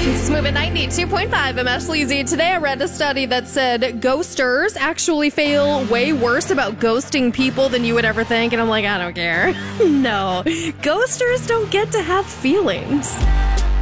Smooth at 92.5. I'm Ashley Z. Today I read a study that said ghosters actually feel way worse about ghosting people than you would ever think. And I'm like, I don't care. No, ghosters don't get to have feelings.